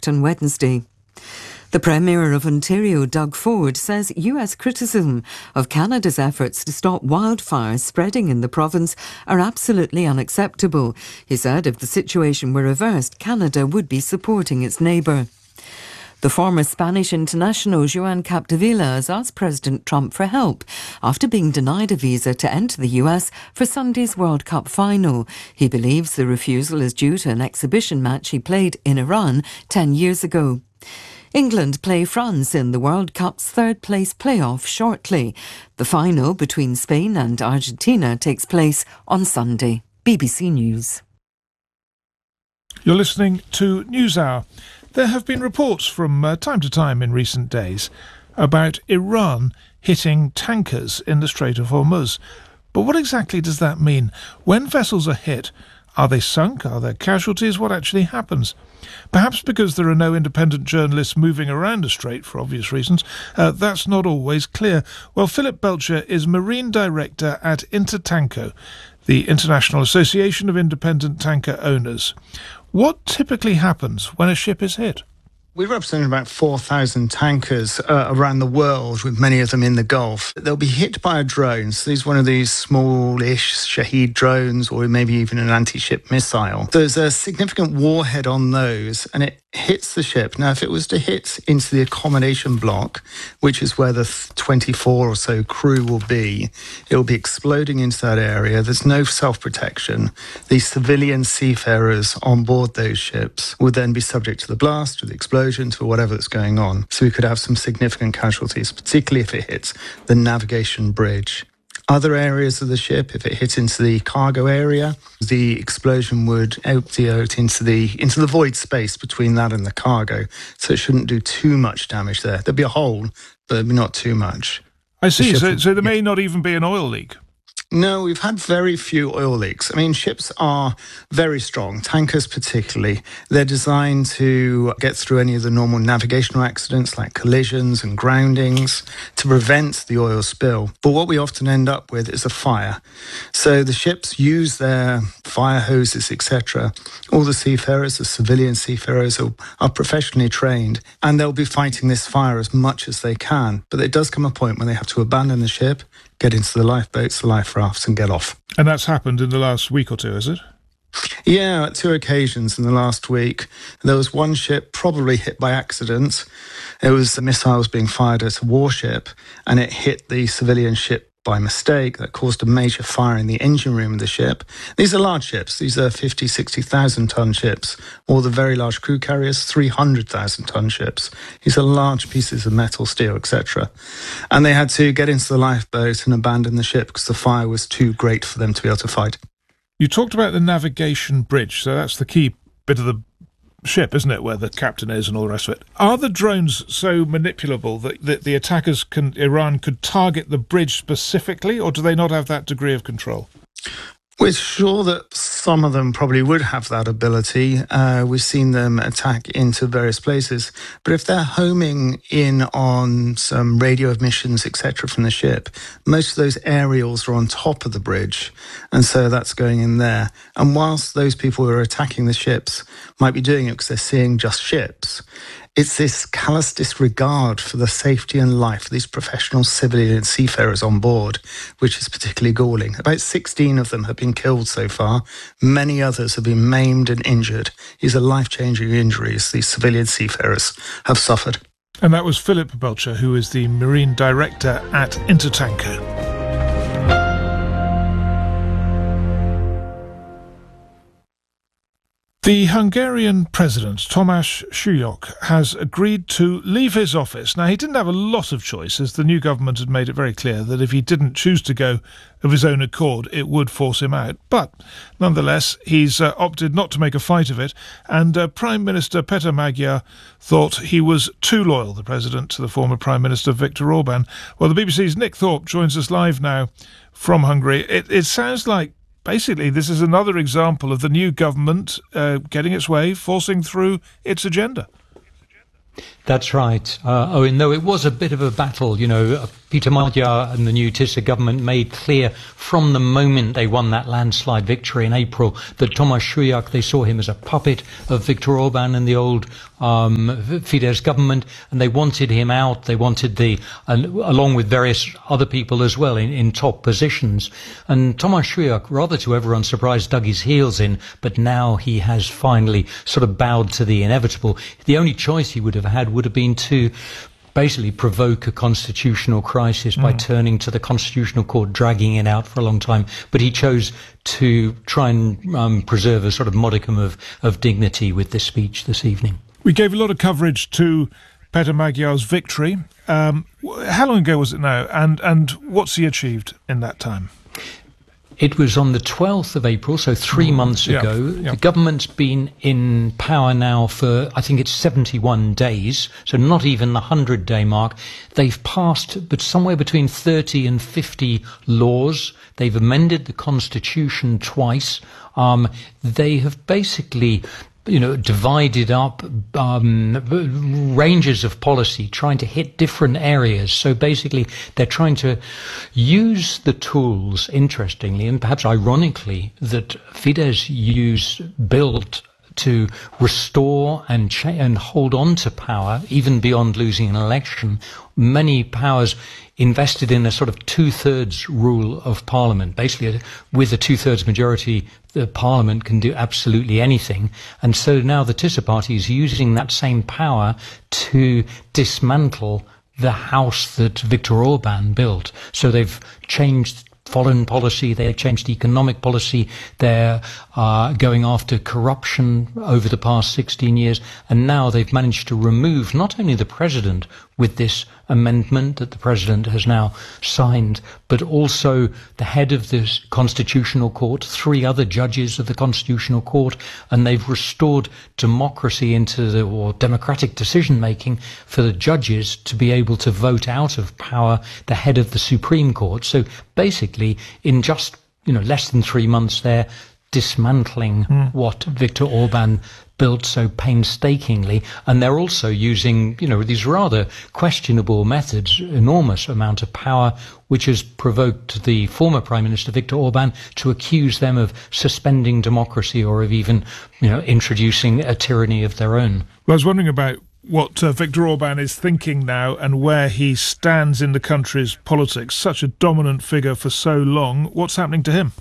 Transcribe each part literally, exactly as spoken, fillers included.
act on Wednesday. The Premier of Ontario, Doug Ford, says U S criticism of Canada's efforts to stop wildfires spreading in the province are absolutely unacceptable. He said if the situation were reversed, Canada would be supporting its neighbour. The former Spanish international Joan Capdevila has asked President Trump for help after being denied a visa to enter the U S for Sunday's World Cup final. He believes the refusal is due to an exhibition match he played in Iran ten years ago. England play France in the World Cup's third-place playoff shortly. The final between Spain and Argentina takes place on Sunday. B B C News. You're listening to NewsHour. There have been reports from uh, time to time in recent days about Iran hitting tankers in the Strait of Hormuz. But what exactly does that mean? When vessels are hit, are they sunk? Are there casualties? What actually happens? Perhaps because there are no independent journalists moving around the strait for obvious reasons, uh, that's not always clear. Well, Philip Belcher is Marine Director at Intertanko, the International Association of Independent Tanker Owners. What typically happens when a ship is hit? We represent about four thousand tankers uh, around the world, with many of them in the Gulf. They'll be hit by a drone. So these one of these smallish Shahed drones, or maybe even an anti-ship missile. There's a significant warhead on those, and it hits the ship. Now, if it was to hit into the accommodation block, which is where the twenty-four or so crew will be, it will be exploding into that area. There's no self-protection. The civilian seafarers on board those ships would then be subject to the blast or the explosion, to whatever that's going on. So we could have some significant casualties, particularly if it hits the navigation bridge. Other areas of the ship, if it hit into the cargo area, the explosion would empty out into the into the void space between that and the cargo. So it shouldn't do too much damage there. There'd be a hole, but not too much. I see. So, would, so there yeah. may not even be an oil leak. No, we've had very few oil leaks. I mean, ships are very strong, tankers particularly. They're designed to get through any of the normal navigational accidents like collisions and groundings to prevent the oil spill. But what we often end up with is a fire. So the ships use their fire hoses, et cetera. All the seafarers, the civilian seafarers, are, are professionally trained, and they'll be fighting this fire as much as they can. But there does come a point when they have to abandon the ship, get into the lifeboats, the life rafts, and get off. And that's happened in the last week or two, is it? Yeah, at two occasions in the last week. There was one ship probably hit by accident. It was the missiles being fired at a warship, and it hit the civilian ship by mistake. That caused a major fire in the engine room of the ship. These are large ships. These are fifty, sixty thousand ton ships. Or the very large crew carriers, three hundred thousand ton ships. These are large pieces of metal, steel, et cetera. And they had to get into the lifeboat and abandon the ship because the fire was too great for them to be able to fight. You talked about the navigation bridge, so that's the key bit of the ship, isn't it, where the captain is and all the rest of it. Are the drones so manipulable that, that the attackers can, Iran could target the bridge specifically, or do they not have that degree of control? We're sure that some of them probably would have that ability. Uh, we've seen them attack into various places. But if they're homing in on some radio emissions, et cetera, from the ship, most of those aerials are on top of the bridge. And so that's going in there. And whilst those people who are attacking the ships might be doing it because they're seeing just ships, it's this callous disregard for the safety and life of these professional civilian seafarers on board, which is particularly galling. About sixteen of them have been killed so far. Many others have been maimed and injured. These are life-changing injuries these civilian seafarers have suffered. And that was Philip Belcher, who is the Marine Director at Intertanko. The Hungarian president, Tamás Súlyok, has agreed to leave his office. Now, he didn't have a lot of choice, as the new government had made it very clear that if he didn't choose to go of his own accord, it would force him out. But, nonetheless, he's uh, opted not to make a fight of it, and uh, Prime Minister Peter Magyar thought he was too loyal, the president, to the former Prime Minister Viktor Orban. Well, the B B C's Nick Thorpe joins us live now from Hungary. It, it sounds like basically, this is another example of the new government uh, getting its way, forcing through its agenda. That's right. Uh, Owen, though it was a bit of a battle, you know, Peter Magyar and the new Tisza government made clear from the moment they won that landslide victory in April that Tamás Súlyog, they saw him as a puppet of Viktor Orban and the old um, Fidesz government, and they wanted him out. They wanted the, uh, along with various other people as well, in, in top positions. And Tamás Súlyog, rather to everyone's surprise, dug his heels in, but now he has finally sort of bowed to the inevitable. The only choice he would have had would have been to basically provoke a constitutional crisis by mm. turning to the Constitutional Court, dragging it out for a long time. But he chose to try and um, preserve a sort of modicum of, of dignity with this speech this evening. We gave a lot of coverage to Peter Magyar's victory. Um, how long ago was it now? And, and what's he achieved in that time? It was on the twelfth of April, so three months yeah, ago. yeah. The government's been in power now for, I think it's seventy-one days, so not even the hundred-day mark. They've passed but somewhere between thirty and fifty laws. They've amended the constitution twice. Um, they have basically, you know, divided up um, ranges of policy, trying to hit different areas. So basically, they're trying to use the tools, interestingly, and perhaps ironically, that Fidesz used, built to restore and cha- and hold on to power, even beyond losing an election. Many powers invested in a sort of two-thirds rule of Parliament. Basically, with a two-thirds majority, the Parliament can do absolutely anything. And so now the Tisza party is using that same power to dismantle the house that Viktor Orban built. So they've changed foreign policy, they've changed economic policy, they're uh, going after corruption over the past sixteen years, and now they've managed to remove not only the president with this amendment that the president has now signed, but also the head of the Constitutional Court, three other judges of the Constitutional Court, and they've restored democracy into the, or democratic decision-making for the judges to be able to vote out of power the head of the Supreme Court. So basically, in just, you know, less than three months there, dismantling mm. what Viktor Orban built so painstakingly, and they're also using, you know, these rather questionable methods, enormous amount of power, which has provoked the former Prime Minister Viktor Orban to accuse them of suspending democracy or of even, you know, introducing a tyranny of their own. Well, I was wondering about what uh, Viktor Orban is thinking now and where he stands in the country's politics. Such a dominant figure for so long. What's happening to him?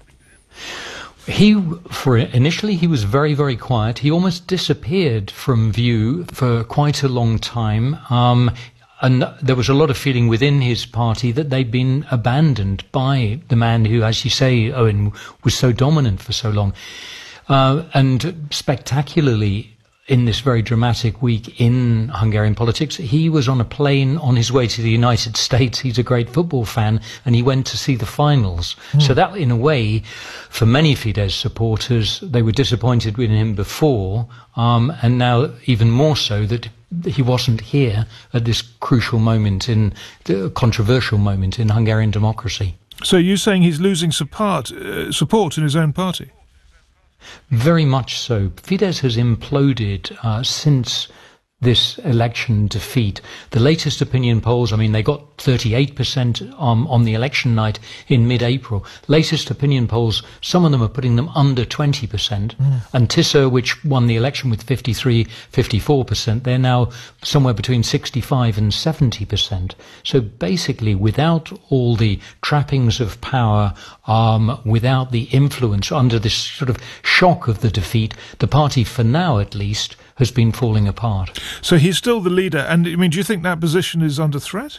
He, for initially, he was very, very quiet. He almost disappeared from view for quite a long time. Um, and there was a lot of feeling within his party that they'd been abandoned by the man who, as you say, Owen, was so dominant for so long. Uh, and spectacularly, in this very dramatic week in Hungarian politics, he was on a plane on his way to the United States. He's a great football fan, and he went to see the finals. Mm. So that, in a way, for many Fidesz supporters, they were disappointed in him before, um, and now even more so that he wasn't here at this crucial moment, in the controversial moment in Hungarian democracy. So you're saying he's losing support, uh, support in his own party? Very much so. Fidesz has imploded uh, since this election defeat. The latest opinion polls, I mean, they got thirty-eight percent um, on the election night in mid-April. Latest opinion polls, some of them are putting them under twenty percent. Mm. And Tisza, which won the election with fifty-three, fifty-four percent, they're now somewhere between sixty-five and seventy percent. So basically, without all the trappings of power, um, without the influence, under this sort of shock of the defeat, the party, for now at least, has been falling apart. So he's still the leader, and I mean, do you think that position is under threat?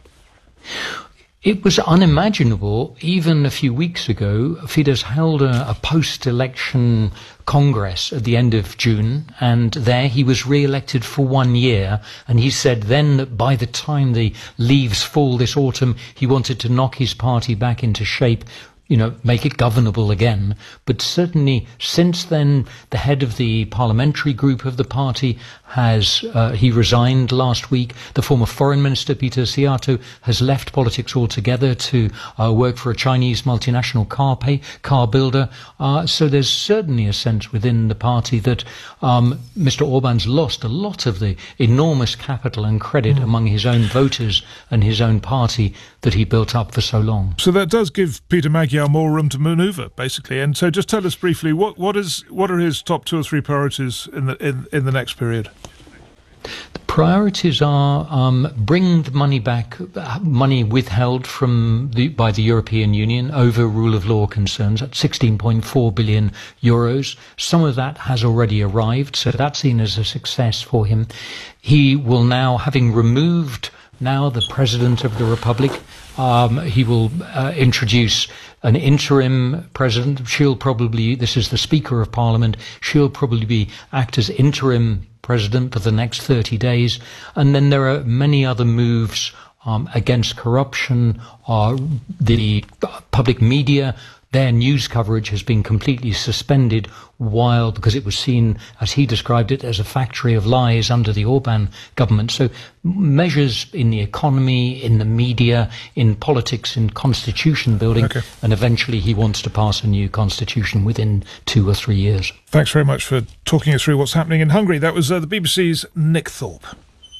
It was unimaginable even a few weeks ago. Fidesz held a, a post-election Congress at the end of June, and there he was re-elected for one year, and he said then that by the time the leaves fall this autumn, he wanted to knock his party back into shape. you know, make it governable again. But certainly since then, the head of the parliamentary group of the party has, uh, he resigned last week. The former foreign minister, Peter Szijjártó, has left politics altogether to uh, work for a Chinese multinational car pay, car builder. Uh, so there's certainly a sense within the party that um, Mister Orban's lost a lot of the enormous capital and credit mm. among his own voters and his own party that he built up for so long. So that does give Peter Magyar more room to manoeuvre, basically. And so just tell us briefly, what, what is what are his top two or three priorities in the in, in the next period? The priorities are um, bring the money back, money withheld from the, by the European Union over rule of law concerns at sixteen point four billion euros. Some of that has already arrived, so that's seen as a success for him. He will now, having removed now the President of the Republic, um, he will uh, introduce an interim president. She'll probably, this is the Speaker of Parliament, she'll probably be act as interim president for the next thirty days. And then there are many other moves um, against corruption. Uh, the public media, their news coverage has been completely suspended while, because it was seen, as he described it, as a factory of lies under the Orban government. So measures in the economy, in the media, in politics, in constitution building, okay. And eventually he wants to pass a new constitution within two or three years. Thanks very much for talking us through what's happening in Hungary. That was uh, the B B C's Nick Thorpe.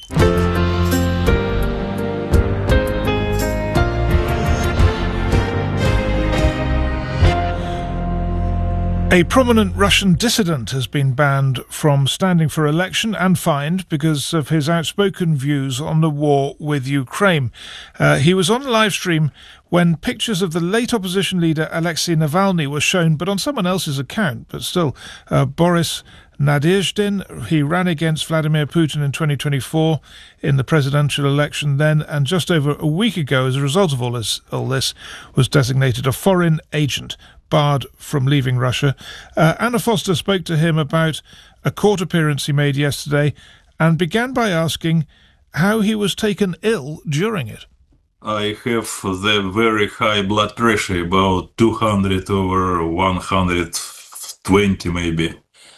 A prominent Russian dissident has been banned from standing for election and fined because of his outspoken views on the war with Ukraine. Uh, he was on a live stream when pictures of the late opposition leader Alexei Navalny were shown, but on someone else's account. But still, uh, Boris Nadezhdin, he ran against Vladimir Putin in twenty twenty-four in the presidential election then, and just over a week ago, as a result of all this, all this was designated a foreign agent, barred from leaving Russia. Uh, Anna Foster spoke to him about a court appearance he made yesterday and began by asking how he was taken ill during it. I have the very high blood pressure, about two hundred over one hundred twenty maybe.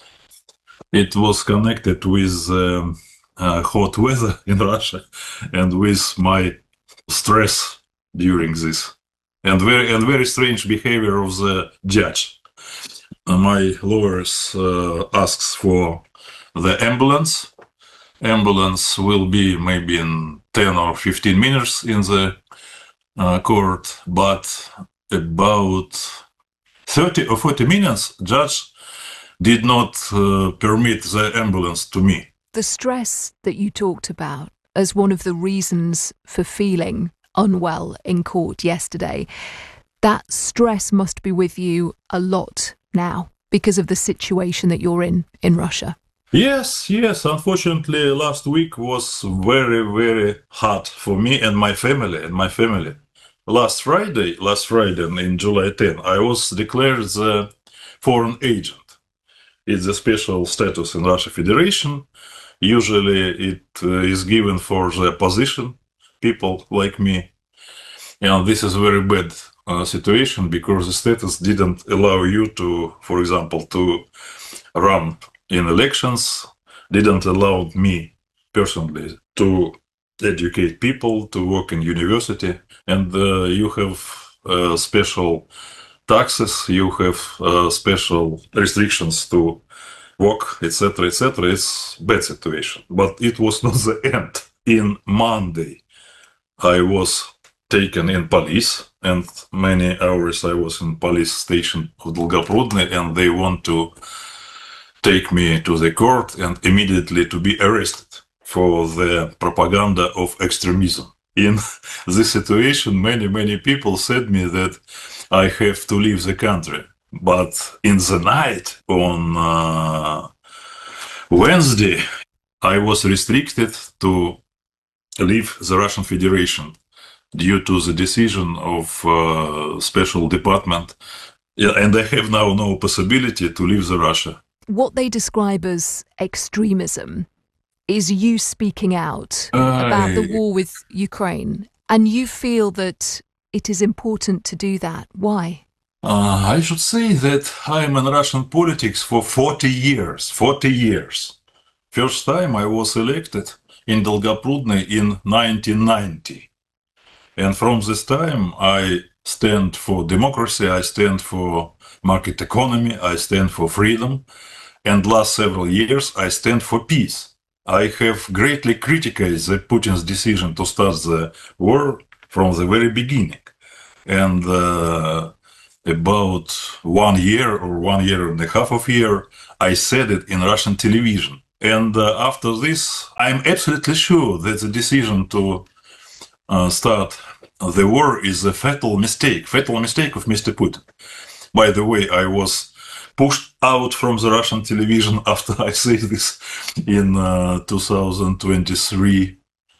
It was connected with um, uh, hot weather in Russia and with my stress during this. And very and very strange behavior of the judge. Uh, my lawyers uh, asks for the ambulance. Ambulance will be maybe in ten or fifteen minutes in the uh, court, but about thirty or forty minutes, judge did not uh, permit the ambulance to me. The stress that you talked about as one of the reasons for feeling unwell in court yesterday, that stress must be with you a lot now because of the situation that you're in in Russia. Yes, yes. Unfortunately, last week was very, very hard for me and my family and my family. Last Friday, last Friday in July tenth, I was declared the foreign agent. It's a special status in Russia Federation. Usually it uh, is given for the opposition people like me. And this is a very bad uh, situation because the status didn't allow you to, for example, to run in elections, didn't allow me personally to educate people, to work in university, and uh, you have uh, special taxes, you have uh, special restrictions to work, et cetera, et cetera. It's bad situation, but it was not the end. In Monday, I was taken in police, and many hours I was in police station of Dolgoprudny, and they want to take me to the court and immediately to be arrested for the propaganda of extremism. In this situation, many, many people said me that I have to leave the country. But in the night on uh, Wednesday, I was restricted to leave the Russian Federation due to the decision of uh, special department. Yeah, and I have now no possibility to leave the Russia. What they describe as extremism is you speaking out I... about the war with Ukraine, and you feel that it is important to do that. Why? Uh, I should say that I'm in Russian politics for forty years. forty years. First time I was elected in Dolgoprudny in nineteen ninety. And from this time, I stand for democracy, I stand for market economy, I stand for freedom. And last several years, I stand for peace. I have greatly criticized the Putin's decision to start the war from the very beginning. And uh, about one year or one year and a half of year, I said it in Russian television. And uh, after this, I'm absolutely sure that the decision to uh, start the war is a fatal mistake, fatal mistake of Mister Putin. By the way, I was pushed out from the Russian television after I said this in uh, two thousand twenty-three.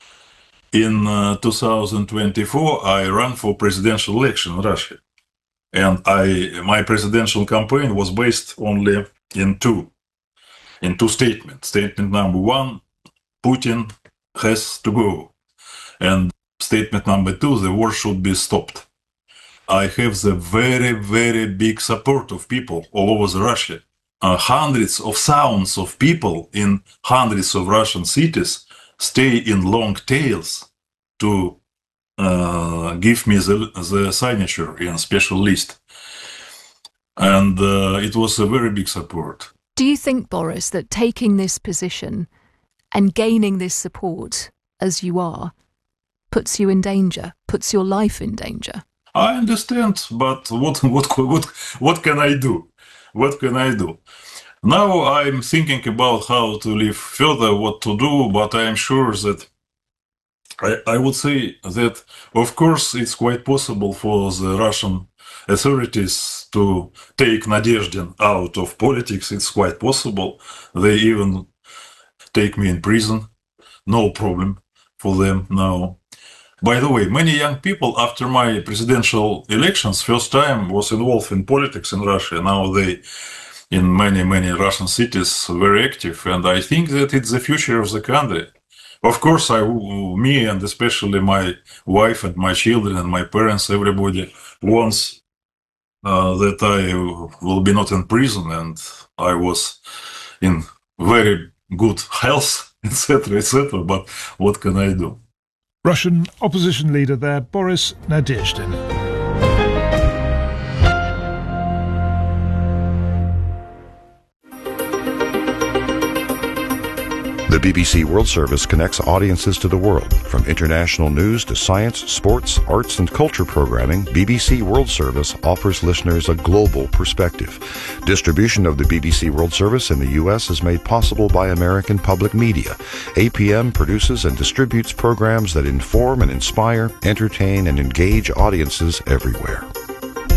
In uh, two thousand twenty-four, I ran for presidential election in Russia. And I, my presidential campaign was based only in two, in two statements. Statement number one, Putin has to go. And statement number two, the war should be stopped. I have the very, very big support of people all over the Russia. Uh, hundreds of thousands of people in hundreds of Russian cities stay in long tails to uh, give me the, the signature in a special list. And uh, it was a very big support. Do you think, Boris, that taking this position and gaining this support as you are puts you in danger, puts your life in danger? I understand, but what what what what can I do? What can I do? Now I'm thinking about how to live further, what to do, but I am sure that I, I would say that, of course, it's quite possible for the Russian authorities to take Nadezhdin out of politics. It's quite possible. They even take me in prison. No problem for them now. By the way, many young people after my presidential elections, first time was involved in politics in Russia. Now they, in many, many Russian cities, very active. And I think that it's the future of the country. Of course, I, me and especially my wife and my children and my parents, everybody wants uh, that I will be not in prison and I was in very good health, et cetera, et cetera. But what can I do? Russian opposition leader there, Boris Nadezhdin. The B B C World Service connects audiences to the world. From international news to science, sports, arts and culture programming, B B C World Service offers listeners a global perspective. Distribution of the B B C World Service in the U S is made possible by American Public Media. A P M produces and distributes programs that inform and inspire, entertain and engage audiences everywhere.